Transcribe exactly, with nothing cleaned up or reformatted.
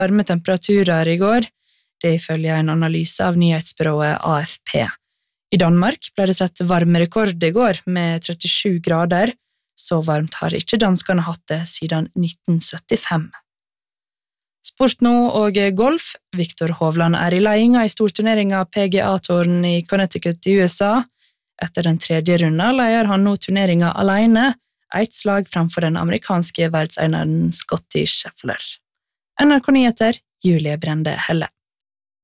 varme temperaturer i går, det ifølge en analyse av nyhetsbyrået A F P. I Danmark ble det sett varmerekord i går med trettisju grader, så varmt har ikke danskene hatt det siden nitten syttifem. Sport nå og golf. Viktor Hovland er i ledelsen i storturneringen P G A-touren i Connecticut i U S A. Etter den tredje runden leder han nå turneringen alene, et slag framfor den amerikanske verdseneren Scottie Scheffler. N R K Nyheter, Julie Brende Helle.